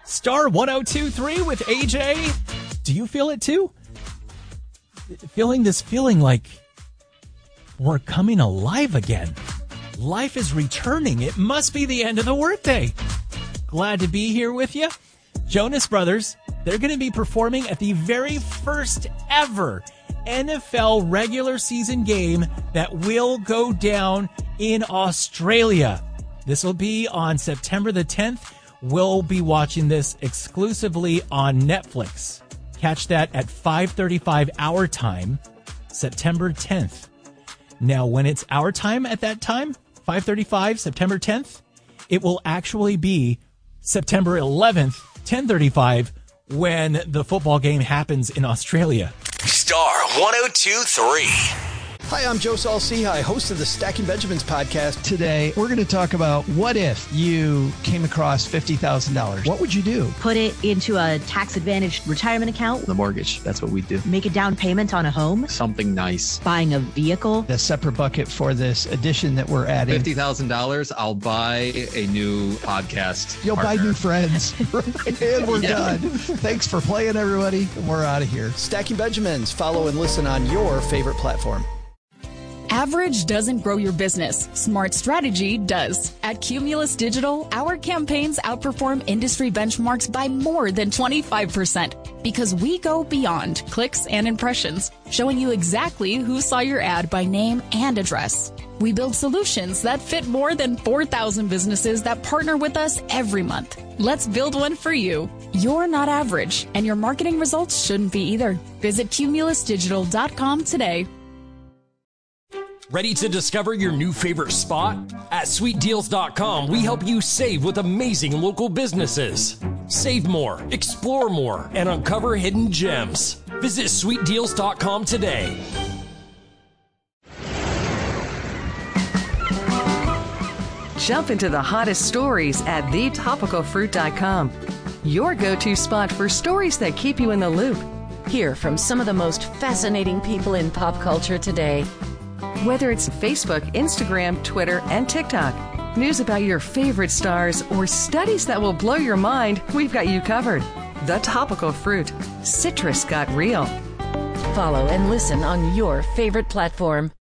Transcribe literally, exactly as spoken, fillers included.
Star one oh two point three with A J. Do you feel it too? Feeling this feeling like we're coming alive again. Life is returning. It must be the end of the workday. Glad to be here with you. Jonas Brothers, they're going to be performing at the very first ever N F L regular season game that will go down in Australia. This will be on September the tenth. We'll be watching this exclusively on Netflix. Catch that at five thirty-five our time, September tenth. Now, when it's our time at that time, five thirty-five, September tenth, it will actually be September eleventh, ten thirty-five, when the football game happens in Australia. Star one oh two point three. Hi, I'm Joe Saul-Sehy, host of the Stacking Benjamins podcast. Today, we're going to talk about what if you came across fifty thousand dollars. What would you do? Put it into a tax-advantaged retirement account. The mortgage, that's what we do. Make a down payment on a home. Something nice. Buying a vehicle. A separate bucket for this addition that we're adding. fifty thousand dollars, I'll buy a new podcast You'll partner. buy new friends. And we're Yeah. done. Thanks for playing, everybody. We're out of here. Stacking Benjamins. Follow and listen on your favorite platform. Average doesn't grow your business. Smart strategy does. At Cumulus Digital, our campaigns outperform industry benchmarks by more than twenty-five percent because we go beyond clicks and impressions, showing you exactly who saw your ad by name and address. We build solutions that fit more than four thousand businesses that partner with us every month. Let's build one for you. You're not average, and your marketing results shouldn't be either. Visit cumulus digital dot com today. Ready to discover your new favorite spot? At sweet deals dot com, we help you save with amazing local businesses. Save more, explore more, and uncover hidden gems. Visit sweet deals dot com today. Jump into the hottest stories at the topical fruit dot com. Your go-to spot for stories that keep you in the loop. Hear from some of the most fascinating people in pop culture today. Whether it's Facebook, Instagram, Twitter, and TikTok, news about your favorite stars, or studies that will blow your mind, we've got you covered. The Topical Fruit. Citrus got real. Follow and listen on your favorite platform.